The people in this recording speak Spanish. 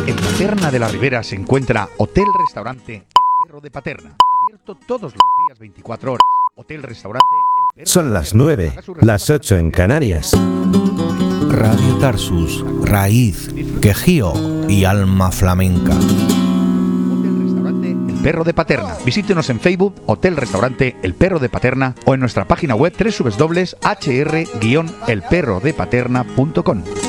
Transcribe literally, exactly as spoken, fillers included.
En Paterna de la Ribera se encuentra Hotel Restaurante El Perro de Paterna, abierto todos los días veinticuatro horas. Hotel Restaurante El Perro Son las nueve, las ocho en Canarias. Radio Tarsus, raíz, quejío y alma flamenca. Hotel Restaurante El Perro de Paterna. Visítenos en Facebook, Hotel Restaurante El Perro de Paterna, o en nuestra página web doble u doble u doble u punto h r guion el perro de paterna punto com.